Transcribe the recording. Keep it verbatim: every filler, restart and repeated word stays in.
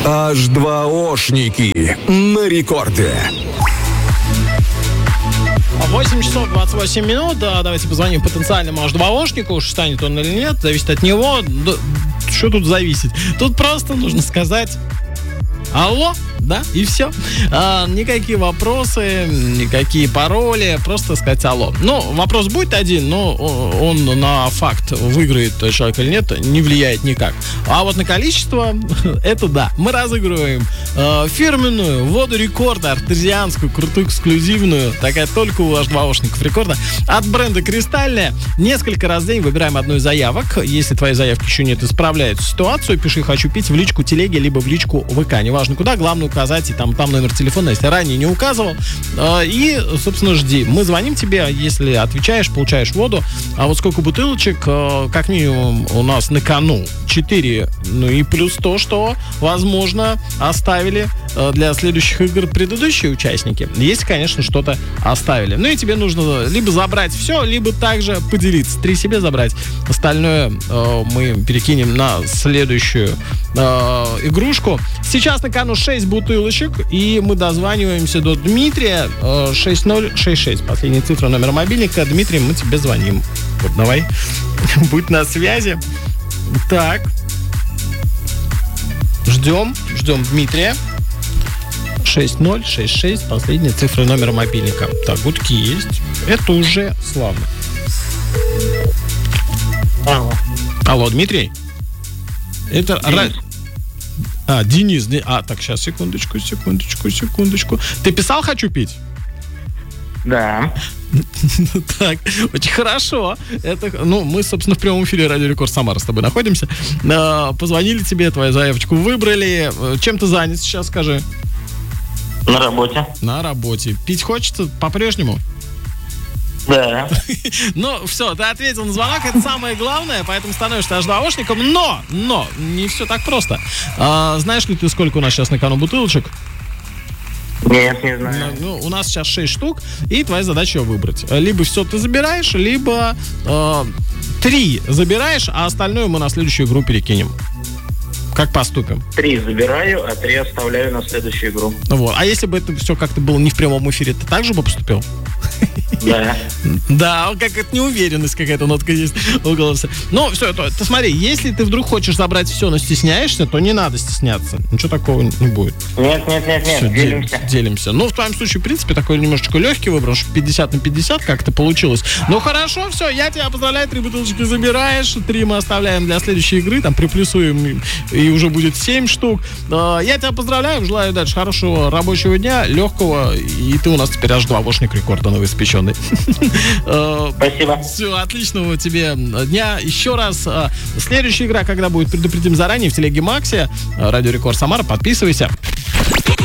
аш два ошники на рекорде. восемь часов двадцать восемь минут. Да, давайте позвоним потенциальному аш два ошнику. Уж станет он или нет, зависит от него. Да, что тут зависит? Тут просто нужно сказать: алло, да, и все. А, никакие вопросы, никакие пароли, просто сказать алло. Ну, вопрос будет один, но он на факт, выиграет человек или нет, не влияет никак. А вот на количество, это да. Мы разыгрываем э, фирменную воду рекорда, артезианскую, крутую, эксклюзивную, такая только у аш два ошников рекорда, от бренда Кристальная. Несколько раз в день выбираем одну из заявок. Если твоей заявки еще нет, исправляют ситуацию, пиши «хочу пить» в личку телеги, либо в личку ВК. Неважно куда, главное указать, и там, там номер телефона, если ранее не указывал. И, собственно, жди. Мы звоним тебе, если отвечаешь, получаешь воду. А вот сколько бутылочек, как минимум, у нас на кону четыре, ну и плюс то, что, возможно, оставили для следующих игр предыдущие участники. Если, конечно, что-то оставили. Ну и тебе нужно либо забрать все, либо также поделиться. Три себе забрать. Остальное э, мы перекинем на следующую э, игрушку. Сейчас на кону шесть бутылочек, и мы дозваниваемся до Дмитрия. э, шесть ноль шесть шесть. Последняя цифра номера мобильника. Дмитрий, мы тебе звоним. Вот, давай. Будь на связи. Так. Ждем. Ждем Дмитрия. шесть ноль шесть шесть, последняя цифра номера мобильника. Так, гудки есть. Это уже славно. Алло. Алло, Дмитрий? Это... Денис. А, Денис. А, так, сейчас, секундочку, секундочку, секундочку. Ты писал «хочу пить»? Да. Так, очень хорошо. Это, ну, мы, собственно, в прямом эфире Радио Рекорд Самара с тобой находимся. Позвонили тебе, твою заявочку выбрали. Чем ты занят сейчас, скажи? На работе. На работе. Пить хочется по-прежнему? Да. Ну, все, ты ответил на звонок, это самое главное, поэтому становишься аш два ошником, но, но, не все так просто. А, знаешь ли ты, сколько у нас сейчас на кону бутылочек? Нет, не знаю. Ну, у нас сейчас шесть штук, и твоя задача выбрать. Либо все ты забираешь, либо э, три забираешь, а остальное мы на следующую игру перекинем. Как поступим? Три забираю, а три оставляю на следующую игру. Вот. А если бы это все как-то было не в прямом эфире, ты так же бы поступил? Да. Да, как это неуверенность какая-то нотка есть в голосе. Ну, все, то, ты смотри, если ты вдруг хочешь забрать все, но стесняешься, то не надо стесняться. Ничего такого не будет. Нет, нет, нет, нет, все, делимся. Делимся. Ну, в твоем случае, в принципе, такой немножечко легкий выбор, что пятьдесят на пятьдесят как-то получилось. Ну, хорошо, все, я тебя поздравляю, три бутылочки забираешь, три мы оставляем для следующей игры, там приплюсуем, и уже будет семь штук. Я тебя поздравляю, желаю дальше хорошего рабочего дня, легкого, и ты у нас теперь аш два ошник рекорда новоиспеченный. Спасибо. Все, отличного тебе дня. Еще раз, следующая игра, когда будет, предупредим заранее в телеге Макси. Радио Рекорд Самара, подписывайся.